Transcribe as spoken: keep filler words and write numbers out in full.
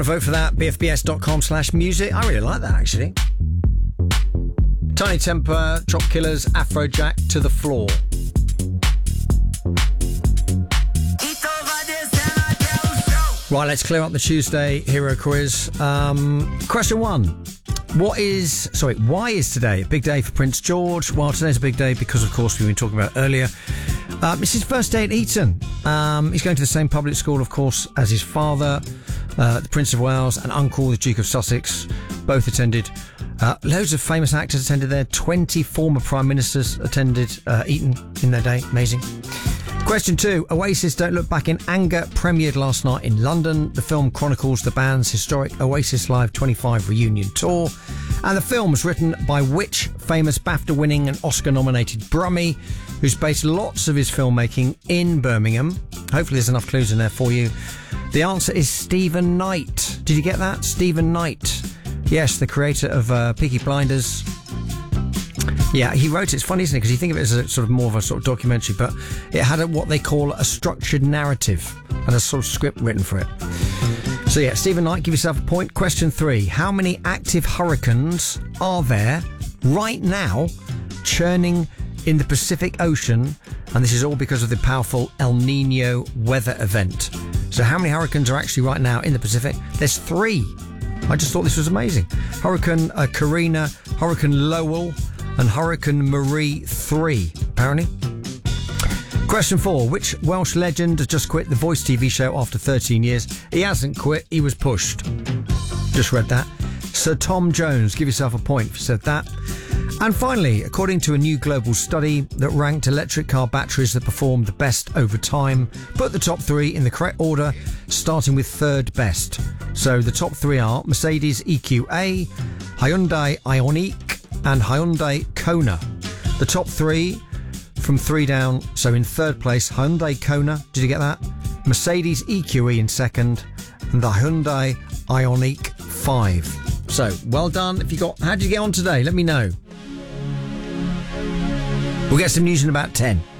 Vote for that, bfbs.com slash music. I really like that, actually. Tiny Temper, Chop Killers, Afrojack, To the Floor. Right, let's clear up the Tuesday hero quiz. Um, question one. What is, sorry, why is today a big day for Prince George? Well, today's a big day because, of course, we've been talking about earlier. Um, it's his first day at Eton. Um, he's going to the same public school, of course, as his father, uh, the Prince of Wales, and uncle, the Duke of Sussex. Both attended. Uh, loads of famous actors attended there. twenty former prime ministers attended uh, Eton in their day. Amazing. Question two. Oasis Don't Look Back in Anger premiered last night in London. The film chronicles the band's historic Oasis Live twenty-five reunion tour. And the film was written by which famous BAFTA-winning and Oscar-nominated Brummie, who's based lots of his filmmaking in Birmingham. Hopefully there's enough clues in there for you. The answer is Stephen Knight. Did you get that? Stephen Knight. Yes, the creator of uh, Peaky Blinders. Yeah, he wrote it. It's funny, isn't it? Because you think of it as a sort of more of a sort of documentary, but it had a, what they call a structured narrative and a sort of script written for it. So yeah, Stephen Knight, give yourself a point. Question three. How many active hurricanes are there right now churning in the Pacific Ocean? And this is all because of the powerful El Nino weather event. So how many hurricanes are actually right now in the Pacific? There's three. I just thought this was amazing. Hurricane uh, Karina, Hurricane Lowell, and Hurricane Marie three, apparently. Question four. Which Welsh legend has just quit the Voice T V show after thirteen years? He hasn't quit, he was pushed. Just read that. Sir Tom Jones, give yourself a point if you said that. And finally, according to a new global study that ranked electric car batteries that performed the best over time, put the top three in the correct order, starting with third best. So the top three are Mercedes E Q A, Hyundai Ioniq, and Hyundai Kona. The top three from three down, so in third place, Hyundai Kona, did you get that? Mercedes E Q E in second, and the Hyundai Ioniq five. So, well done. If you got, how did you get on today? Let me know. We'll get some news in about ten.